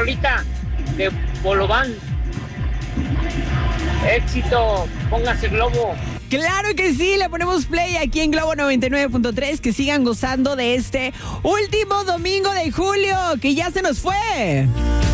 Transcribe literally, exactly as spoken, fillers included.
rolita de Bolobán. Éxito, póngase globo. Claro que sí, le ponemos play aquí en Globo noventa y nueve punto tres. Que sigan gozando de este último domingo de julio, que ya se nos fue.